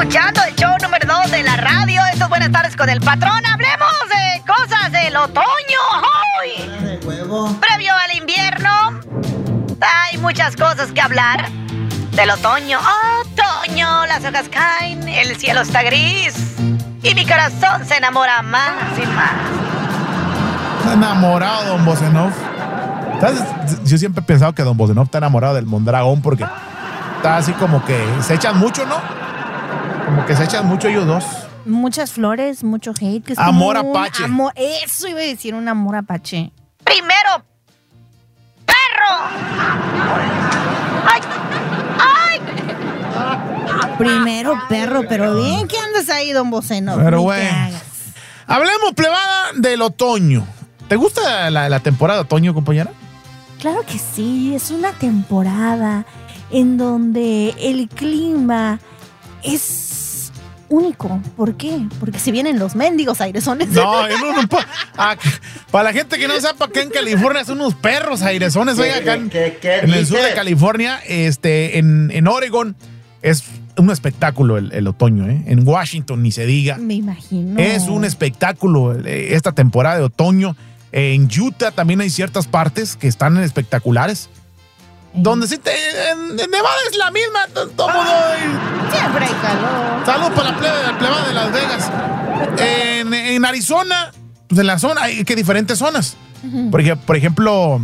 escuchando el show número 2 de la radio. Esto es Buenas Tardes con el Patrón. Hablemos de cosas del otoño. ¡Ay! Previo al invierno, hay muchas cosas que hablar del otoño. Otoño, las hojas caen, el cielo está gris y mi corazón se enamora más y más. Está enamorado, don Bosenov. ¿Sabes? Yo siempre he pensado que don Bosenov está enamorado del Mondragón porque está así como que se echan mucho, ¿no? Como que se echan mucho ellos dos. Muchas flores, mucho hate. Que es amor apache. Eso iba a decir, un amor apache. Primero, perro. ¡Ay! ¡Ay! Primero perro, pero bien que andas ahí, don Bosenov. Pero bueno, hablemos, plebada, del otoño. ¿Te gusta la temporada de otoño, compañera? Claro que sí, es una temporada en donde el clima es único. ¿Por qué? Porque se vienen los mendigos airesones. No, para la gente que no sepa, acá en California son unos perros airesones. Oiga, acá en el sur de California, en Oregon, es un espectáculo el otoño, ¿eh? En Washington, ni se diga. Me imagino. Es un espectáculo esta temporada de otoño. En Utah también hay ciertas partes que están espectaculares. Donde sí, en Nevada es la misma. Todo mundo. Siempre hay calor. Saludos para la plebada de Las Vegas. En Arizona, pues en la zona, hay que diferentes zonas. Por ejemplo,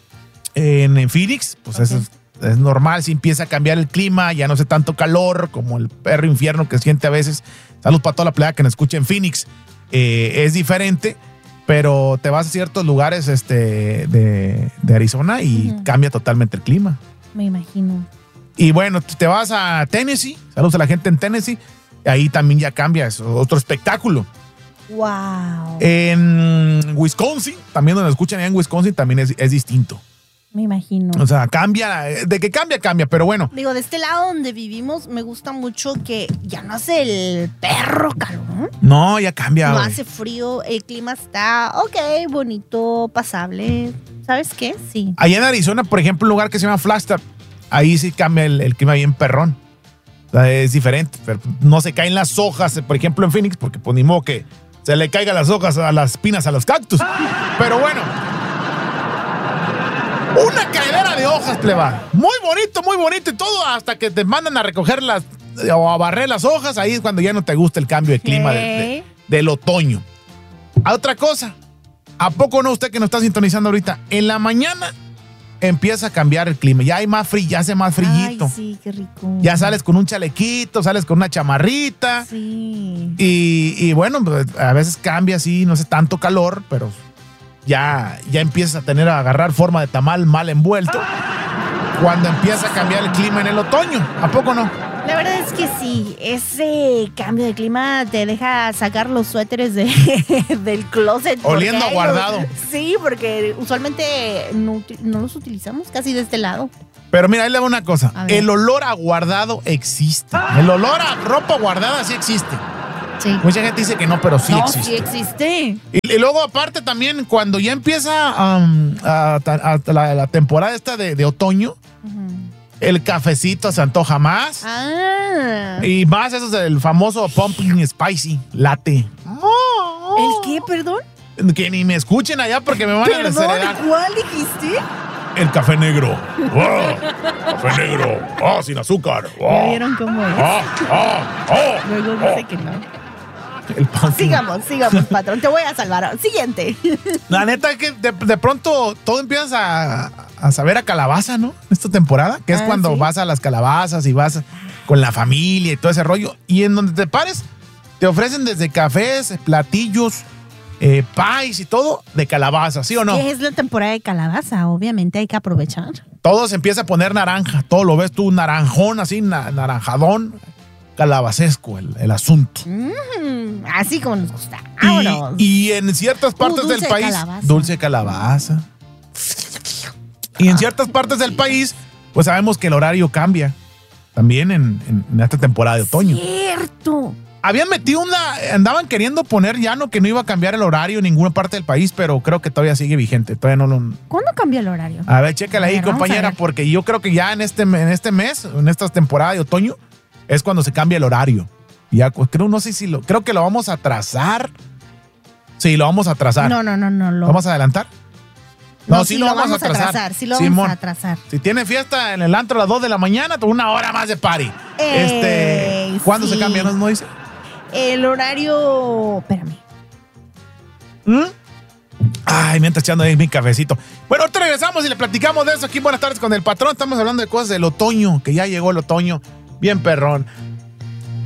en Phoenix, pues es normal, si empieza a cambiar el clima, ya no hace tanto calor como el perro infierno que siente a veces. Saludos para toda la plebada que nos escucha en Phoenix. Es diferente. Pero te vas a ciertos lugares de Arizona y cambia totalmente el clima. Me imagino. Y bueno, te vas a Tennessee. Saludos a la gente en Tennessee. Ahí también ya cambia, es otro espectáculo. Wow. En Wisconsin, también donde escuchan allá en Wisconsin, también es distinto. Me imagino. O sea, cambia. De que cambia, pero bueno. Digo, de este lado donde vivimos, me gusta mucho que ya no hace el perro calor. No, ya cambia. No hace frío, el clima está ok, bonito, pasable. ¿Sabes qué? Sí. Allá en Arizona, por ejemplo, un lugar que se llama Flagstaff, ahí sí cambia el clima bien perrón. O sea, es diferente. Pero no se caen las hojas, por ejemplo, en Phoenix, porque pues ni modo que se le caigan las hojas a las pinas, a los cactus. Pero bueno. Una caedera de hojas, pleba. Muy bonito y todo hasta que te mandan a recoger o a barrer las hojas. Ahí es cuando ya no te gusta el cambio de clima del otoño. Otra cosa, ¿a poco no usted que nos está sintonizando ahorita? En la mañana empieza a cambiar el clima. Ya hay ya hace más frillito. Ay, sí, qué rico. Ya sales con un chalequito, sales con una chamarrita. Sí. Y bueno, pues, a veces cambia así, no sé, tanto calor, pero ya empiezas a agarrar forma de tamal mal envuelto cuando empieza a cambiar el clima en el otoño. ¿A poco no? La verdad es que sí, ese cambio de clima te deja sacar los suéteres del closet. Oliendo guardado. Sí, porque usualmente no los utilizamos casi de este lado. Pero mira, ahí le va una cosa. El olor a guardado existe. El olor a ropa guardada sí existe. Sí. Mucha gente dice que no, pero sí existe. No, sí existe. Y luego, aparte, también, cuando ya empieza la temporada esta de otoño, el cafecito se antoja más. Y más eso del famoso pumpkin spicy latte. ¿El qué, perdón? Que ni me escuchen allá porque me van a desheredar. ¿Cuál dijiste? El café negro. Café negro. Sin azúcar. ¿Ya vieron cómo es? Luego dice que no. Sigamos, patrón. Te voy a salvar. Siguiente. La neta es que de pronto todo empieza a saber a calabaza, ¿no? Esta temporada, que es cuando vas a las calabazas y vas con la familia y todo ese rollo. Y en donde te pares, te ofrecen desde cafés, platillos, pies y todo de calabaza, ¿sí o no? Es la temporada de calabaza, obviamente hay que aprovechar. Todo se empieza a poner naranja, todo lo ves tú naranjón, así, naranjadón, calabacesco el asunto. Así como nos gusta. Vámonos. Y en ciertas partes del país, calabaza. Dulce calabaza. Y en ciertas partes del país, pues sabemos que el horario cambia también en esta temporada de otoño. Cierto. Habían metido andaban queriendo poner ya que no iba a cambiar el horario en ninguna parte del país, pero creo que todavía sigue vigente. Todavía no lo. ¿Cuándo cambió el horario? A ver, chécala ahí, compañera, porque yo creo que ya en este mes, en esta temporada de otoño, es cuando se cambia el horario. Ya, creo, no sé si creo que lo vamos a atrasar. Sí, lo vamos a atrasar. No. ¿Lo vamos a adelantar? No, sí lo vamos a atrasar. Sí lo vamos a atrasar. Si tiene fiesta en el antro a las 2 de la mañana, una hora más de party. ¿Cuándo se cambia? ¿No dice? El horario... Espérame. Ay, mientras echando ahí mi cafecito. Bueno, ahorita regresamos y le platicamos de eso aquí. Buenas tardes con el patrón. Estamos hablando de cosas del otoño, que ya llegó el otoño. Bien perrón.